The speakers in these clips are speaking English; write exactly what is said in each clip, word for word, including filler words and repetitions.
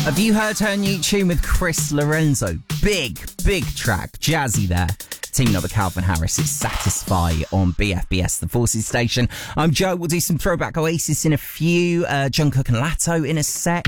Have you heard her new tune with Chris Lorenzo? Big, big track. Jazzy there. Teaming up with Calvin Harris. It's Satisfy on B F B S, the Forces station. I'm Joe. We'll do some throwback Oasis in a few. Uh, Jungkook and Latto in a sec.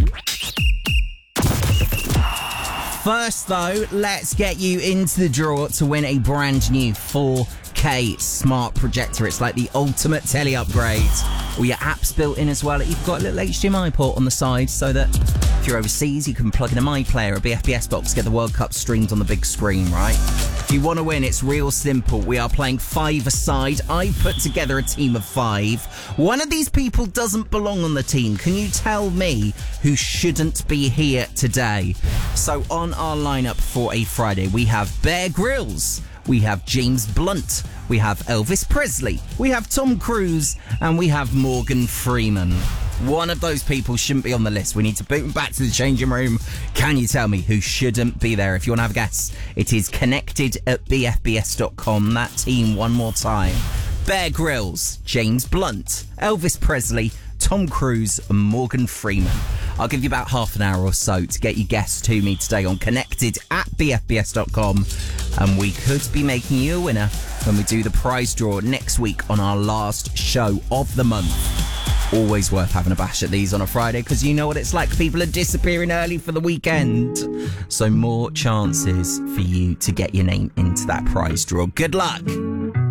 First, though, let's get you into the draw to win a brand new four K smart projector. It's like the ultimate telly upgrade. All your apps built in as well. You've got a little H D M I port on the side so that if you're overseas, you can plug in a MyPlayer, a B F B S box, get the World Cup streamed on the big screen, right? If you want to win, it's real simple. We are playing five-a-side. I put together a team of five. One of these people doesn't belong on the team. Can you tell me who shouldn't be here today? So on our lineup for a Friday, we have Bear Grylls, we have James Blunt, we have Elvis Presley, we have Tom Cruise, and we have Morgan Freeman. One of those people shouldn't be on the list. We need to boot them back to the changing room. Can you tell me who shouldn't be there? If you want to have a guess, it is connected at b f b s dot com. That team one more time. Bear Grylls, James Blunt, Elvis Presley, Tom Cruise and Morgan Freeman. I'll give you about half an hour or so to get your guests to me today on connected at b f b s dot com, and we could be making you a winner when we do the prize draw next week on our last show of the month. Always worth having a bash at these on a Friday because you know what it's like. People are disappearing early for the weekend. So more chances for you to get your name into that prize draw. Good luck.